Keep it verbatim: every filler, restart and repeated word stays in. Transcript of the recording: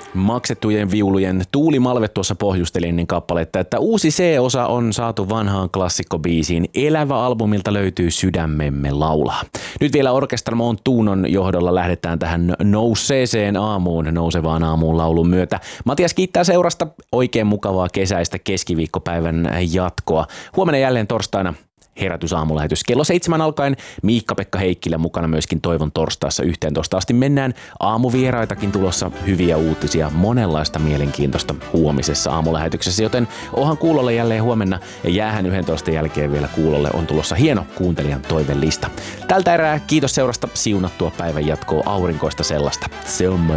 Maksettujen viulujen Tuuli Malve tuossa pohjusteli ennen kappaletta, että uusi C-osa on saatu vanhaan klassikkobiisiin. Elävä albumilta löytyy Sydämemme laulaa. Nyt vielä Orkestramo Tuunon johdolla lähdetään tähän nousseeseen aamuun, nousevaan aamuun laulun myötä. Matias kiittää seurasta, oikein mukavaa kesäistä keskiviikkopäivän jatkoa. Huomenna jälleen torstaina herätysaamulähetys. Kello seitsemän alkaen Miikka-Pekka Heikkilä mukana myöskin Toivon torstaissa yhteentoista asti mennään. Aamuvieraitakin tulossa, hyviä uutisia, monenlaista mielenkiintoista huomisessa aamulähetyksessä, joten ohan kuulolle jälleen huomenna ja jäähän yhdentoista jälkeen vielä kuulolle on tulossa hieno kuuntelijan toivelista. Tältä erää kiitos seurasta, siunattua päivän jatkoa, aurinkoista sellaista. Se on